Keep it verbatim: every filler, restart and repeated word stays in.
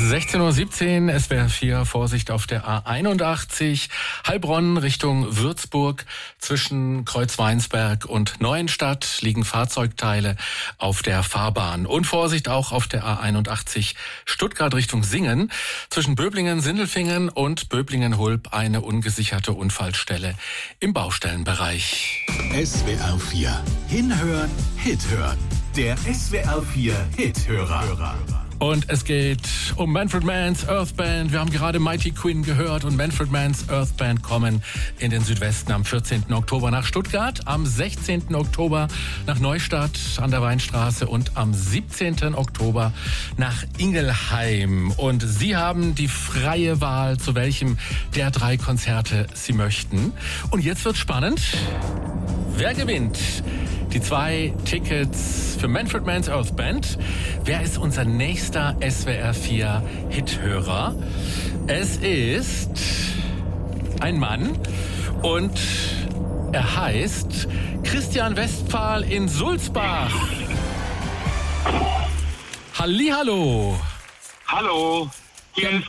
sechzehn Uhr siebzehn, S W R vier, Vorsicht auf der A einundachtzig, Heilbronn Richtung Würzburg. Zwischen Kreuzweinsberg und Neuenstadt liegen Fahrzeugteile auf der Fahrbahn. Und Vorsicht auch auf der A einundachtzig, Stuttgart Richtung Singen. Zwischen Böblingen-Sindelfingen und Böblingen-Hulb eine ungesicherte Unfallstelle im Baustellenbereich. S W R vier. Hinhören, Hit hören. Der S W R vier Hit-Hörer. Und es geht um Manfred Mann's Earth Band. Wir haben gerade Mighty Quinn gehört und Manfred Mann's Earth Band kommen in den Südwesten am vierzehnten Oktober nach Stuttgart, am sechzehnten Oktober nach Neustadt an der Weinstraße und am siebzehnten Oktober nach Ingelheim. Und Sie haben die freie Wahl, zu welchem der drei Konzerte Sie möchten. Und jetzt wird's spannend. Wer gewinnt die zwei Tickets für Manfred Mann's Earth Band? Wer ist unser nächster S W R vier Hithörer? Es ist ein Mann und er heißt Christian Westphal in Sulzbach. Hallihallo. Hallo, hier Ja. ist